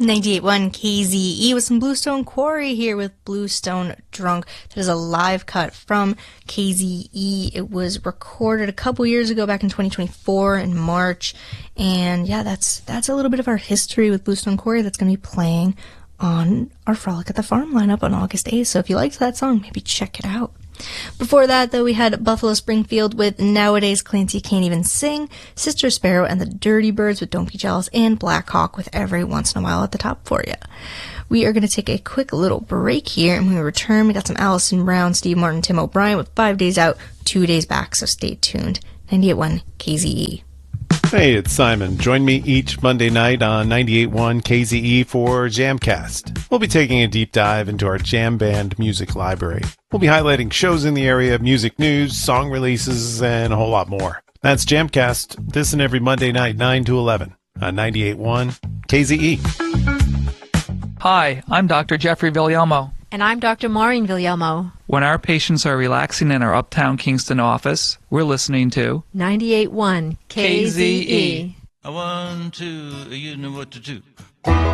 98.1 KZE with some Bluestone Quarry here with Bluestone Drunk. That is a live cut from KZE. It was recorded a couple years ago, back in 2024 in March. And yeah, that's a little bit of our history with Bluestone Quarry that's going to be playing on our Frolic at the Farm lineup on August 8th. So if you liked that song, maybe check it out. Before that, though, we had Buffalo Springfield with Nowadays Clancy Can't Even Sing, Sister Sparrow and the Dirty Birds with Don't Be Jealous, and Black Hawk with Every Once in a While at the top for you. We are going to take a quick little break here, and when we return, we got some Allison Brown, Steve Martin, Tim O'Brien with 5 Days Out, 2 Days Back, so stay tuned. 98.1 KZE. Hey, it's Simon. Join me each Monday night on 98.1 KZE for Jamcast. We'll be taking a deep dive into our jam band music library. We'll be highlighting shows in the area, music news, song releases, and a whole lot more. That's Jamcast, this and every Monday night, 9 to 11 on 98.1 KZE. Hi, I'm Dr. Jeffrey Villalmo. And I'm Dr. Maureen Villalmo. When our patients are relaxing in our Uptown Kingston office, we're listening to 98.1 KZE. 1, 2, you know what to do.